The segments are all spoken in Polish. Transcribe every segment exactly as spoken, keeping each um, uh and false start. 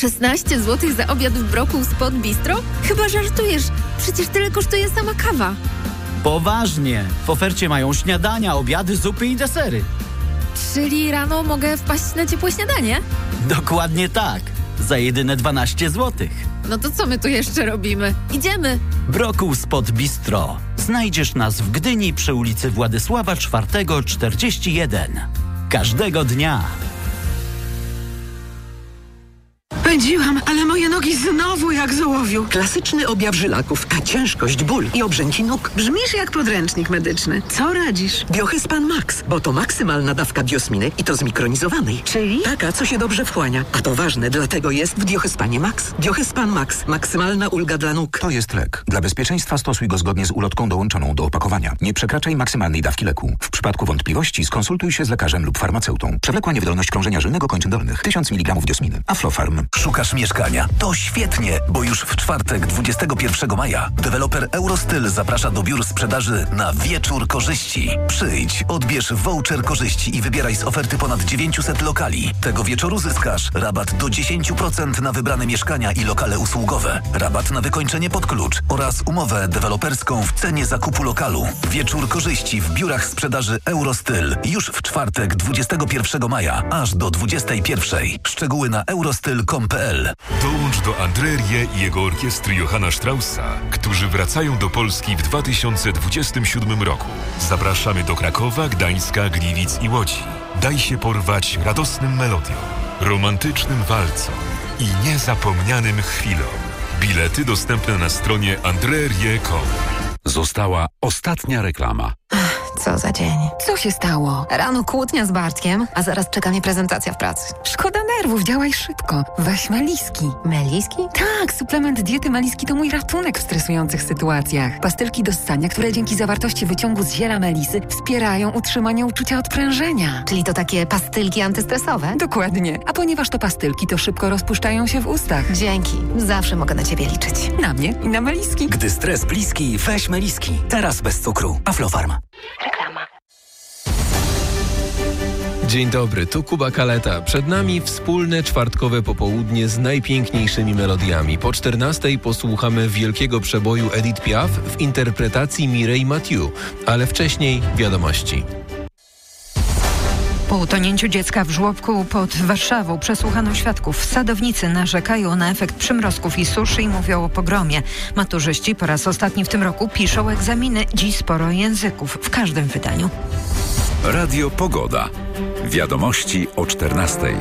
szesnaście złotych za obiad w Broku Spot Bistro? Chyba żartujesz, przecież tyle kosztuje sama kawa. Poważnie, w ofercie mają śniadania, obiady, zupy i desery. Czyli rano mogę wpaść na ciepłe śniadanie? Dokładnie tak, za jedyne dwanaście złotych. No to co my tu jeszcze robimy? Idziemy! Broku Spot Bistro. Znajdziesz nas w Gdyni przy ulicy Władysława czwartego czterdzieści jeden. Każdego dnia. Pędziłam, ale moje nogi znowu jak z ołowiu. Klasyczny objaw żylaków, a ciężkość, ból i obrzęki nóg. Brzmisz jak podręcznik medyczny. Co radzisz? Biohyspan Max, bo to maksymalna dawka biosminy i to zmikronizowanej. Czyli? Taka, co się dobrze wchłania. A to ważne, dlatego jest w Biohyspanie Max. Biohyspan Max. Maksymalna ulga dla nóg. To jest lek. Dla bezpieczeństwa stosuj go zgodnie z ulotką dołączoną do opakowania. Nie przekraczaj maksymalnej dawki leku. W przypadku wątpliwości skonsultuj się z lekarzem lub farmaceutą. Przewlekła niewydolność krążenia żylnego kończyn dolnych. tysiąc miligramów diosminy. Aflofarm. Szukasz mieszkania? To świetnie, bo już w czwartek, dwudziestego pierwszego maja, deweloper Eurostyl zaprasza do biur sprzedaży na Wieczór Korzyści. Przyjdź, odbierz voucher korzyści i wybieraj z oferty ponad dziewięćset lokali. Tego wieczoru zyskasz rabat do dziesięć procent na wybrane mieszkania i lokale usługowe, rabat na wykończenie pod klucz oraz umowę deweloperską w cenie zakupu lokalu. Wieczór Korzyści w biurach sprzedaży Eurostyl już w czwartek, dwudziestego pierwszego maja, aż do dwudziestej pierwszej. Szczegóły na eurostyl kropka com kropka pe el. Dołącz do Andrerie i jego orkiestry Johanna Straussa, którzy wracają do Polski w dwa tysiące dwudziestym siódmym roku. Zapraszamy do Krakowa, Gdańska, Gliwic i Łodzi. Daj się porwać radosnym melodiom, romantycznym walcom i niezapomnianym chwilom. Bilety dostępne na stronie andrerie kropka com. Została ostatnia reklama. Co za dzień. Co się stało? Rano kłótnia z Bartkiem, a zaraz czeka mnie prezentacja w pracy. Szkoda nerwów, działaj szybko. Weź Meliski. Meliski? Tak, suplement diety Meliski to mój ratunek w stresujących sytuacjach. Pastylki do ssania, które dzięki zawartości wyciągu z ziela melisy wspierają utrzymanie uczucia odprężenia. Czyli to takie pastylki antystresowe? Dokładnie. A ponieważ to pastylki, to szybko rozpuszczają się w ustach. Dzięki. Zawsze mogę na ciebie liczyć. Na mnie i na Meliski. Gdy stres bliski, weź Meliski. Teraz bez cukru. Aflofarm. Reklama. Dzień dobry, tu Kuba Kaleta. Przed nami wspólne czwartkowe popołudnie z najpiękniejszymi melodiami. Po czternastej posłuchamy wielkiego przeboju Edith Piaf w interpretacji Mireille Mathieu, ale wcześniej wiadomości. Po utonięciu dziecka w żłobku pod Warszawą przesłuchano świadków. Sadownicy narzekają na efekt przymrozków i suszy i mówią o pogromie. Maturzyści po raz ostatni w tym roku piszą egzaminy. Dziś sporo języków w każdym wydaniu. Radio Pogoda. Wiadomości o czternastej.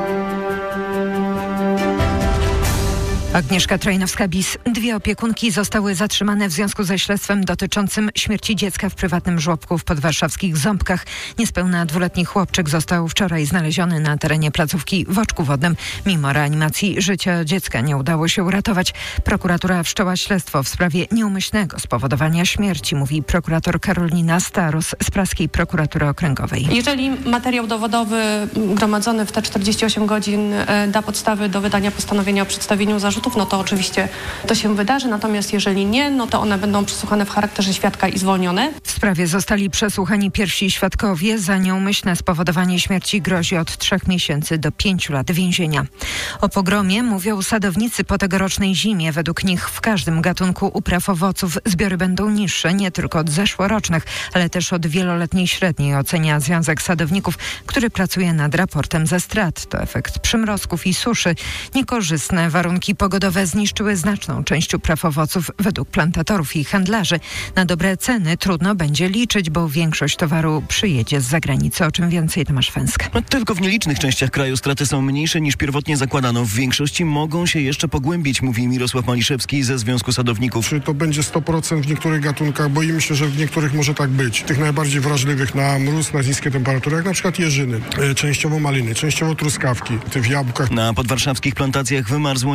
Agnieszka Trojnowska-Bis. Dwie opiekunki zostały zatrzymane w związku ze śledztwem dotyczącym śmierci dziecka w prywatnym żłobku w podwarszawskich Ząbkach. Niespełna dwuletni chłopczyk został wczoraj znaleziony na terenie placówki w oczku wodnym. Mimo reanimacji życia dziecka nie udało się uratować. Prokuratura wszczęła śledztwo w sprawie nieumyślnego spowodowania śmierci, mówi prokurator Karolina Staros z Praskiej Prokuratury Okręgowej. Jeżeli materiał dowodowy gromadzony w te czterdzieści osiem godzin da podstawy do wydania postanowienia o przedstawieniu zarzutów, no to oczywiście to się wydarzy, natomiast jeżeli nie, no to one będą przesłuchane w charakterze świadka i zwolnione. W sprawie zostali przesłuchani pierwsi świadkowie. Za nieumyślne spowodowanie śmierci grozi od trzech miesięcy do pięciu lat więzienia. O pogromie mówią sadownicy po tegorocznej zimie. Według nich w każdym gatunku upraw owoców zbiory będą niższe, nie tylko od zeszłorocznych, ale też od wieloletniej średniej, ocenia Związek Sadowników, który pracuje nad raportem ze strat. To efekt przymrozków i suszy. Niekorzystne warunki pogodowe zniszczyły znaczną część upraw owoców według plantatorów i handlarzy. Na dobre ceny trudno będzie liczyć, bo większość towaru przyjedzie z zagranicy. O czym więcej Tomasz Fęska. No, tylko w nielicznych częściach kraju straty są mniejsze niż pierwotnie zakładano. W większości mogą się jeszcze pogłębić, mówi Mirosław Maliszewski ze Związku Sadowników. Czy to będzie sto procent w niektórych gatunkach? Boimy się, że w niektórych może tak być. Tych najbardziej wrażliwych na mróz, na niskie temperatury, jak na przykład jeżyny, częściowo maliny, częściowo truskawki, te w jabłkach. Na podwarszawskich plantacjach wymarzło niemal wszystko.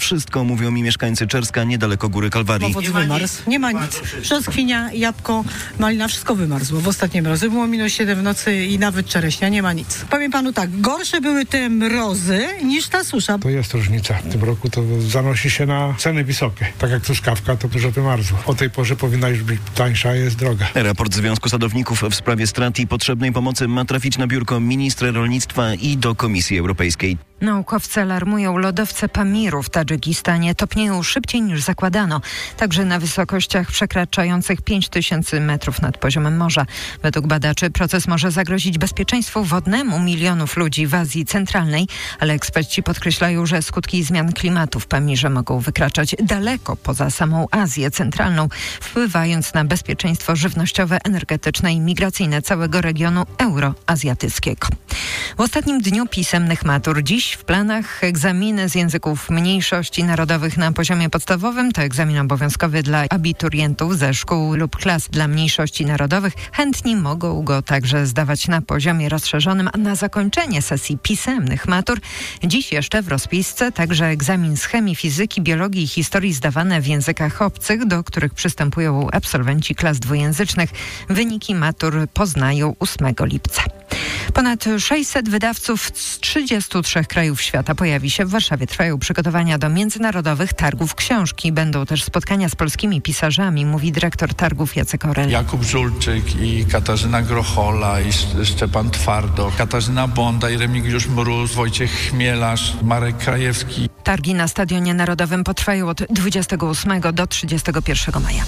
wszystko, mówią mi mieszkańcy Czerska, niedaleko Góry Kalwarii. Owoc wymarzł, nie ma nic. Brzoskwinia, jabłko, malina, wszystko wymarzło. W ostatnie mrozy było minus siedem w nocy i nawet czereśnia, nie ma nic. Powiem panu tak, gorsze były te mrozy niż ta susza. To jest różnica. W tym roku to zanosi się na ceny wysokie. Tak jak truskawka, to dużo wymarzło. O tej porze powinna już być tańsza, jest droga. Raport Związku Sadowników w sprawie strat i potrzebnej pomocy ma trafić na biurko ministra rolnictwa i do Komisji Europejskiej. Naukowcy alarmują, lodowce Pamiru w Tadżykistanie topnieją szybciej niż zakładano, także na wysokościach przekraczających pięć tysięcy metrów nad poziomem morza. Według badaczy proces może zagrozić bezpieczeństwu wodnemu milionów ludzi w Azji Centralnej, ale eksperci podkreślają, że skutki zmian klimatu w Pamirze mogą wykraczać daleko poza samą Azję Centralną, wpływając na bezpieczeństwo żywnościowe, energetyczne i migracyjne całego regionu euroazjatyckiego. W ostatnim dniu pisemnych matur dziś w planach egzaminy z języków mniejszości narodowych na poziomie podstawowym. To egzamin obowiązkowy dla abiturientów ze szkół lub klas dla mniejszości narodowych. Chętni mogą go także zdawać na poziomie rozszerzonym, a na zakończenie sesji pisemnych matur dziś jeszcze w rozpisce także egzamin z chemii, fizyki, biologii i historii zdawane w językach obcych, do których przystępują absolwenci klas dwujęzycznych. Wyniki matur poznają ósmego lipca. Ponad sześćset wydawców z trzydziestu trzech krajów świata pojawi się w Warszawie. Trwają przygotowania do międzynarodowych targów książki. Będą też spotkania z polskimi pisarzami, mówi dyrektor targów Jacek Orel. Jakub Żulczyk i Katarzyna Grochola i Szczepan Twardo, Katarzyna Bonda i Remigiusz Mróz, Wojciech Chmielarz, Marek Krajewski. Targi na Stadionie Narodowym potrwają od dwudziestego ósmego do trzydziestego pierwszego maja.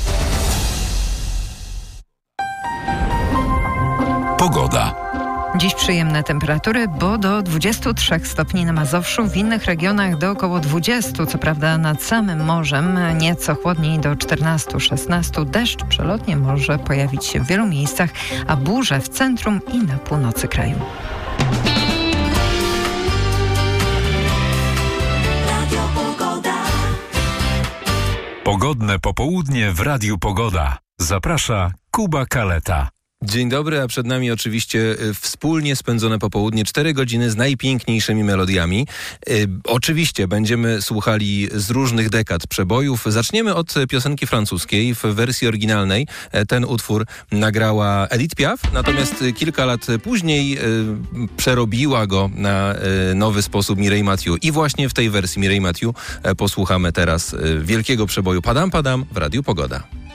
Pogoda. Dziś przyjemne temperatury, bo do dwudziestu trzech stopni na Mazowszu, w innych regionach do około dwudziestu, co prawda nad samym morzem nieco chłodniej do czternastu szesnastu. Deszcz przelotnie może pojawić się w wielu miejscach, a burze w centrum i na północy kraju. Pogodne popołudnie w Radiu Pogoda. Zaprasza Kuba Kaleta. Dzień dobry, a przed nami oczywiście wspólnie spędzone popołudnie, cztery godziny z najpiękniejszymi melodiami. Y, oczywiście będziemy słuchali z różnych dekad przebojów. Zaczniemy od piosenki francuskiej w wersji oryginalnej. Ten utwór nagrała Edith Piaf, natomiast kilka lat później y, przerobiła go na y, nowy sposób Mireille Mathieu. I właśnie w tej wersji Mireille Mathieu y, posłuchamy teraz y, wielkiego przeboju Padam Padam w Radiu Pogoda.